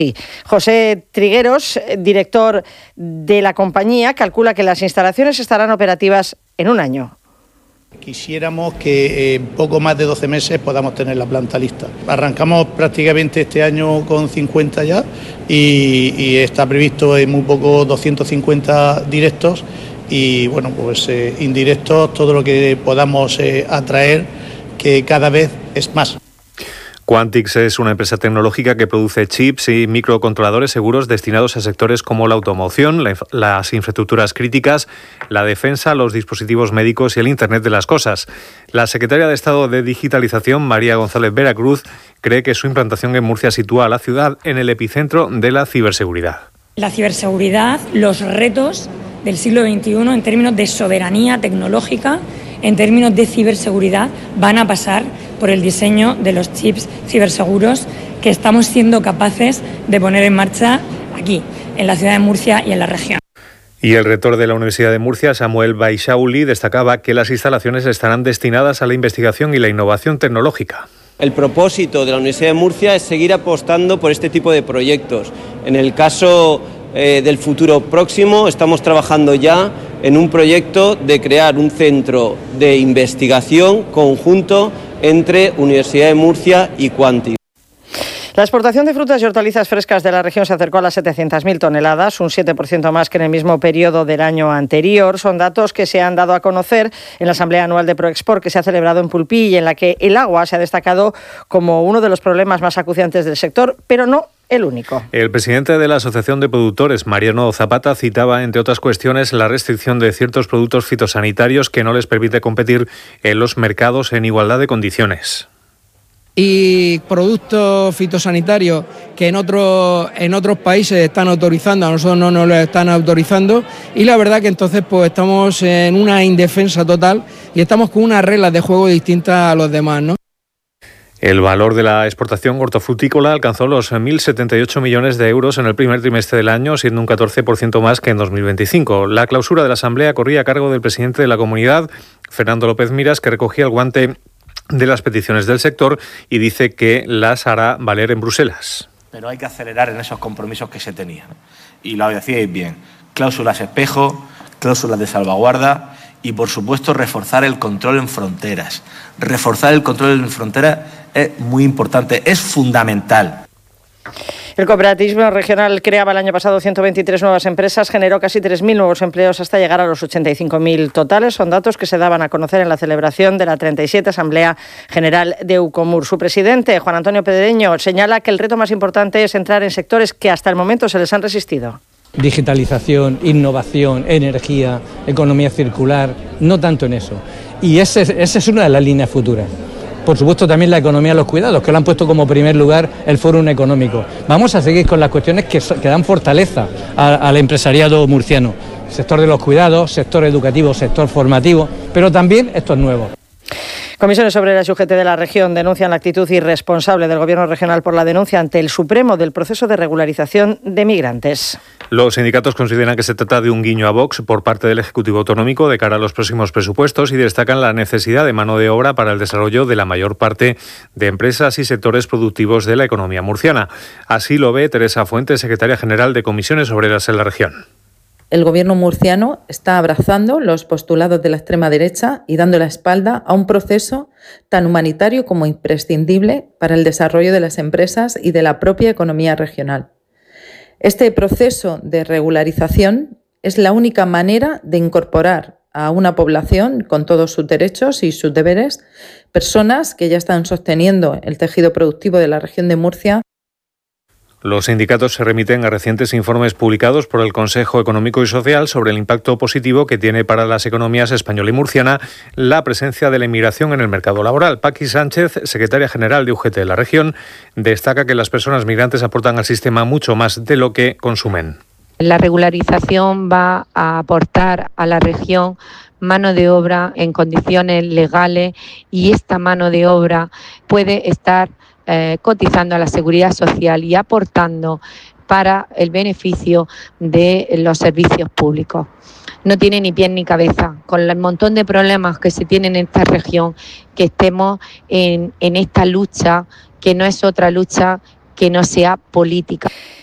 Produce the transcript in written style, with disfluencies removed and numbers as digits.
Sí. José Trigueros, director de la compañía, calcula que las instalaciones estarán operativas en un año. Quisiéramos que en poco más de 12 meses podamos tener la planta lista. Arrancamos prácticamente este año con 50 ya y está previsto en muy poco 250 directos y bueno, pues indirectos, todo lo que podamos atraer, que cada vez es más. Quantix es una empresa tecnológica que produce chips y microcontroladores seguros destinados a sectores como la automoción, las infraestructuras críticas, la defensa, los dispositivos médicos y el Internet de las cosas. La secretaria de Estado de Digitalización, María González Veracruz, cree que su implantación en Murcia sitúa a la ciudad en el epicentro de la ciberseguridad. La ciberseguridad, los retos del siglo XXI en términos de soberanía tecnológica, en términos de ciberseguridad, van a pasar por el diseño de los chips ciberseguros que estamos siendo capaces de poner en marcha aquí, en la ciudad de Murcia y en la región. Y el rector de la Universidad de Murcia, Samuel Baixauli, destacaba que las instalaciones estarán destinadas a la investigación y la innovación tecnológica. El propósito de la Universidad de Murcia es seguir apostando por este tipo de proyectos. En el caso del futuro próximo, estamos trabajando ya en un proyecto de crear un centro de investigación conjunto entre Universidad de Murcia y Quantix. La exportación de frutas y hortalizas frescas de la región se acercó a las 700.000 toneladas, un 7% más que en el mismo periodo del año anterior. Son datos que se han dado a conocer en la Asamblea Anual de Proexport, que se ha celebrado en Pulpí y en la que el agua se ha destacado como uno de los problemas más acuciantes del sector, pero no el único. El presidente de la Asociación de Productores, Mariano Zapata, citaba, entre otras cuestiones, la restricción de ciertos productos fitosanitarios que no les permite competir en los mercados en igualdad de condiciones. Y productos fitosanitarios que en otros países están autorizando, a nosotros no nos lo están autorizando, y la verdad que entonces pues estamos en una indefensa total y estamos con unas reglas de juego distintas a los demás, ¿no? El valor de la exportación hortofrutícola alcanzó los 1.078 millones de euros en el primer trimestre del año, siendo un 14% más que en 2025. La clausura de la Asamblea corría a cargo del presidente de la comunidad, Fernando López Miras, que recogía el guante de las peticiones del sector y dice que las hará valer en Bruselas. Pero hay que acelerar en esos compromisos que se tenían. Y lo decíais bien, cláusulas espejo, cláusulas de salvaguarda y, por supuesto, reforzar el control en fronteras. Reforzar el control en fronteras es muy importante, es fundamental. El cooperativismo regional creaba el año pasado 123 nuevas empresas, generó casi 3.000 nuevos empleos hasta llegar a los 85.000 totales. Son datos que se daban a conocer en la celebración de la 37 Asamblea General de Ucomur. Su presidente, Juan Antonio Pedreño, señala que el reto más importante es entrar en sectores que hasta el momento se les han resistido. Digitalización, innovación, energía, economía circular, no tanto en eso. Y esa es una de las líneas futuras. Por supuesto también la economía de los cuidados, que lo han puesto como primer lugar el Fórum Económico. Vamos a seguir con las cuestiones que dan fortaleza al empresariado murciano. Sector de los cuidados, sector educativo, sector formativo, pero también estos nuevos. Comisiones Obreras y UGT de la región denuncian la actitud irresponsable del Gobierno regional por la denuncia ante el Supremo del proceso de regularización de migrantes. Los sindicatos consideran que se trata de un guiño a Vox por parte del Ejecutivo Autonómico de cara a los próximos presupuestos y destacan la necesidad de mano de obra para el desarrollo de la mayor parte de empresas y sectores productivos de la economía murciana. Así lo ve Teresa Fuentes, secretaria general de Comisiones Obreras en la región. El Gobierno murciano está abrazando los postulados de la extrema derecha y dando la espalda a un proceso tan humanitario como imprescindible para el desarrollo de las empresas y de la propia economía regional. Este proceso de regularización es la única manera de incorporar a una población con todos sus derechos y sus deberes, personas que ya están sosteniendo el tejido productivo de la región de Murcia. Los sindicatos se remiten a recientes informes publicados por el Consejo Económico y Social sobre el impacto positivo que tiene para las economías española y murciana la presencia de la inmigración en el mercado laboral. Paqui Sánchez, secretaria general de UGT de la región, destaca que las personas migrantes aportan al sistema mucho más de lo que consumen. La regularización va a aportar a la región mano de obra en condiciones legales y esta mano de obra puede estar cotizando a la seguridad social y aportando para el beneficio de los servicios públicos. No tiene ni pies ni cabeza, con el montón de problemas que se tienen en esta región, que estemos en esta lucha, que no es otra lucha que no sea política.